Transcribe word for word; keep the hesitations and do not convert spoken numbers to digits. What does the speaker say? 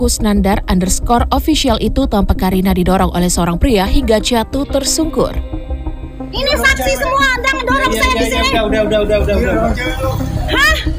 Kusnandar underscore official itu tampak Karina didorong oleh seorang pria hingga jatuh tersungkur. Ini saksi semua, anda ngedorong saya di sini. Udah, udah, udah, udah, udah, udah. Hah?